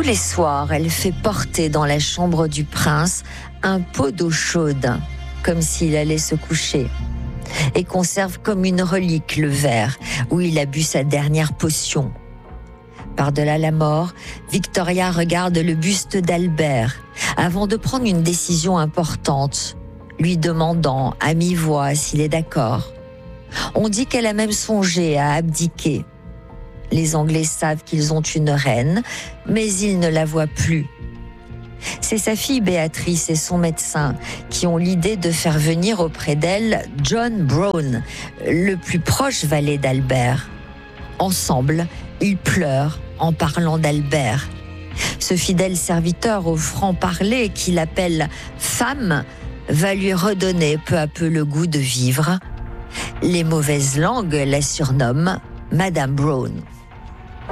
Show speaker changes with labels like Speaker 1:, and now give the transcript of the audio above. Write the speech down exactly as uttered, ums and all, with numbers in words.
Speaker 1: Tous les soirs, elle fait porter dans la chambre du prince un pot d'eau chaude, comme s'il allait se coucher, et conserve comme une relique le verre où il a bu sa dernière potion. Par-delà la mort, Victoria regarde le buste d'Albert avant de prendre une décision importante, lui demandant à mi-voix s'il est d'accord. On dit qu'elle a même songé à abdiquer. Les Anglais savent qu'ils ont une reine, mais ils ne la voient plus. C'est sa fille Béatrice et son médecin qui ont l'idée de faire venir auprès d'elle John Brown, le plus proche valet d'Albert. Ensemble, ils pleurent en parlant d'Albert. Ce fidèle serviteur au franc-parler qu'il appelle « femme » va lui redonner peu à peu le goût de vivre. Les mauvaises langues la surnomment Madame Brown.